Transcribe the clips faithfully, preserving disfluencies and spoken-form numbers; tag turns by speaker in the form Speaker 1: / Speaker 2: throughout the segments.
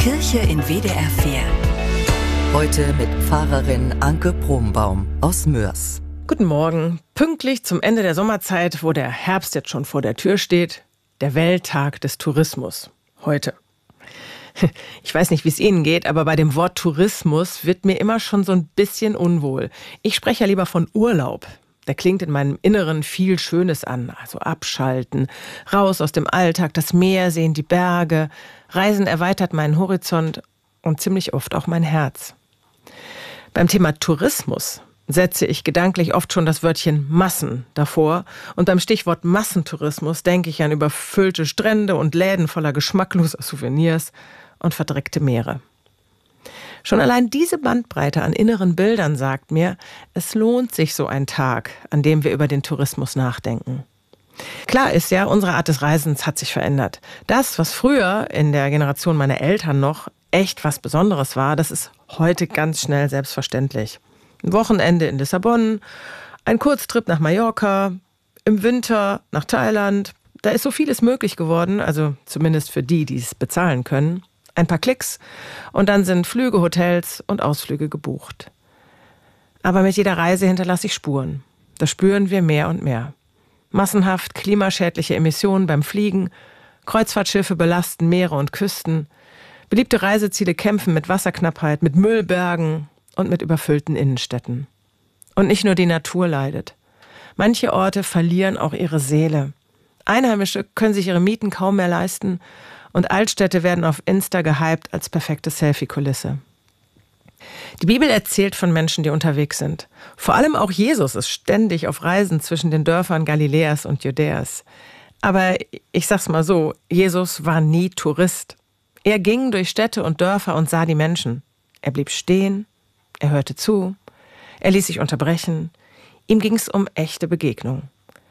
Speaker 1: Kirche in W D R vier. Heute mit Pfarrerin Anke Brombaum aus Mörs.
Speaker 2: Guten Morgen. Pünktlich zum Ende der Sommerzeit, wo der Herbst jetzt schon vor der Tür steht, der Welttag des Tourismus. Heute. Ich weiß nicht, wie es Ihnen geht, aber bei dem Wort Tourismus wird mir immer schon so ein bisschen unwohl. Ich spreche ja lieber von Urlaub. Der klingt in meinem Inneren viel Schönes an. Also abschalten, raus aus dem Alltag, das Meer sehen, die Berge. Reisen erweitert meinen Horizont und ziemlich oft auch mein Herz. Beim Thema Tourismus setze ich gedanklich oft schon das Wörtchen Massen davor. Und beim Stichwort Massentourismus denke ich an überfüllte Strände und Läden voller geschmackloser Souvenirs und verdreckte Meere. Schon allein diese Bandbreite an inneren Bildern sagt mir, es lohnt sich so ein Tag, an dem wir über den Tourismus nachdenken. Klar ist ja, unsere Art des Reisens hat sich verändert. Das, was früher in der Generation meiner Eltern noch echt was Besonderes war, das ist heute ganz schnell selbstverständlich. Ein Wochenende in Lissabon, ein Kurztrip nach Mallorca, im Winter nach Thailand. Da ist so vieles möglich geworden, also zumindest für die, die es bezahlen können. Ein paar Klicks und dann sind Flüge, Hotels und Ausflüge gebucht. Aber mit jeder Reise hinterlasse ich Spuren. Das spüren wir mehr und mehr. Massenhaft klimaschädliche Emissionen beim Fliegen, Kreuzfahrtschiffe belasten Meere und Küsten, beliebte Reiseziele kämpfen mit Wasserknappheit, mit Müllbergen und mit überfüllten Innenstädten. Und nicht nur die Natur leidet. Manche Orte verlieren auch ihre Seele. Einheimische können sich ihre Mieten kaum mehr leisten und Altstädte werden auf Insta gehypt als perfekte Selfie-Kulisse. Die Bibel erzählt von Menschen, die unterwegs sind. Vor allem auch Jesus ist ständig auf Reisen zwischen den Dörfern Galiläas und Judäas. Aber ich sag's mal so, Jesus war nie Tourist. Er ging durch Städte und Dörfer und sah die Menschen. Er blieb stehen, er hörte zu, er ließ sich unterbrechen. Ihm ging's um echte Begegnung.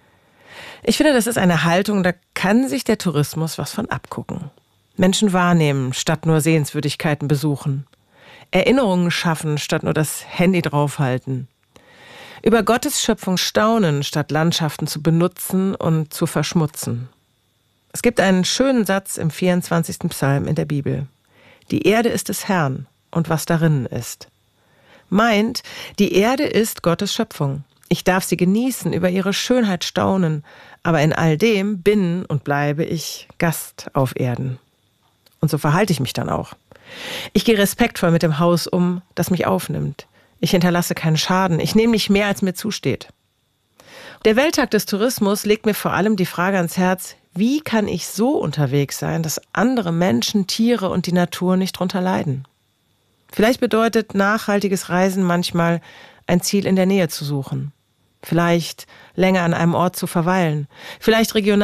Speaker 2: Ich finde, das ist eine Haltung, da kann sich der Tourismus was von abgucken. Menschen wahrnehmen, statt nur Sehenswürdigkeiten besuchen. Erinnerungen schaffen, statt nur das Handy draufhalten. Über Gottes Schöpfung staunen, statt Landschaften zu benutzen und zu verschmutzen. Es gibt einen schönen Satz im vierundzwanzigsten Psalm in der Bibel. Die Erde ist des Herrn und was darin ist. Meint, die Erde ist Gottes Schöpfung. Ich darf sie genießen, über ihre Schönheit staunen, aber in all dem bin und bleibe ich Gast auf Erden. Und so verhalte ich mich dann auch. Ich gehe respektvoll mit dem Haus um, das mich aufnimmt. Ich hinterlasse keinen Schaden, ich nehme nicht mehr, als mir zusteht. Der Welttag des Tourismus legt mir vor allem die Frage ans Herz, wie kann ich so unterwegs sein, dass andere Menschen, Tiere und die Natur nicht drunter leiden? Vielleicht bedeutet nachhaltiges Reisen manchmal, ein Ziel in der Nähe zu suchen. Vielleicht länger an einem Ort zu verweilen. Vielleicht regional